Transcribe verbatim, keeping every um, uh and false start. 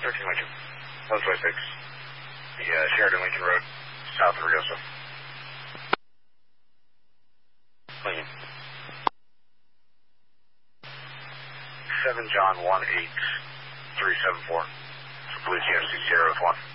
thirteen Lincoln. one twenty-six. The uh, Sheridan Lincoln Road, south of Riosa. Lincoln. seven John one eight three seven four. Police E M C Sierra with one.